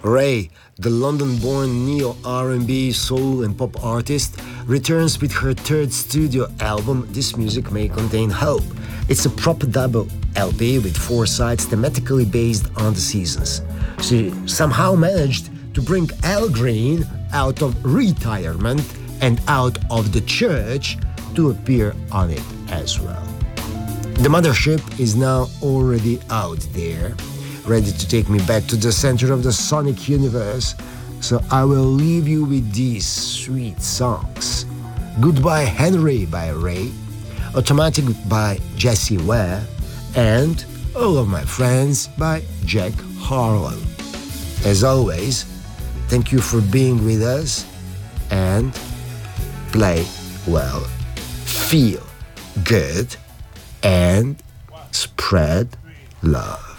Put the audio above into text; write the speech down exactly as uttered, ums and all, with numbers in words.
Ray, the London-born neo-R and B, soul and pop artist, returns with her third studio album, This Music May Contain Hope. It's a proper double L P with four sides thematically based on the seasons. She somehow managed to bring Al Green out of retirement and out of the church to appear on it as well. The mothership is now already out there, ready to take me back to the center of the sonic universe, so I will leave you with these sweet songs. Goodbye Henry by Ray, Automatic by Jessie Ware, and All of My Friends by Jack Harlow. As always, thank you for being with us, and play well, feel good, and spread love.